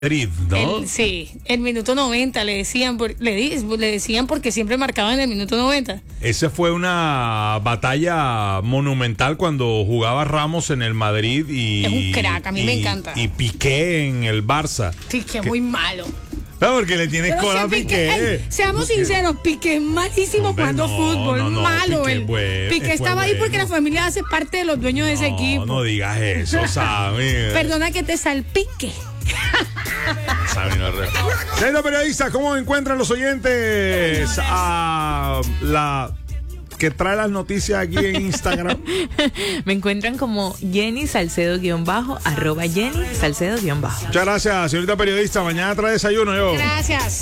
Madrid, ¿no? Sí, el minuto 90 le decían, le decían porque siempre marcaban el minuto 90. Esa fue una batalla monumental cuando jugaba Ramos en el Madrid y... Es un crack, a mí me encanta. Y Piqué en el Barça. Piqué muy malo. No, porque le tienes Pero cola a si Piqué. Seamos sinceros, Piqué es malísimo Hombre, jugando fútbol, malo. Piqué Estaba ahí porque la familia hace parte de los dueños de ese equipo. No digas eso, Sammy. Perdona que te salpique. Sammy no Señor periodista, ¿cómo encuentran los oyentes a la que trae las noticias aquí en Instagram? Me encuentran como Jenny Salcedo _ @Jenny Salcedo _. Muchas gracias, señorita periodista. Mañana trae desayuno yo. Gracias.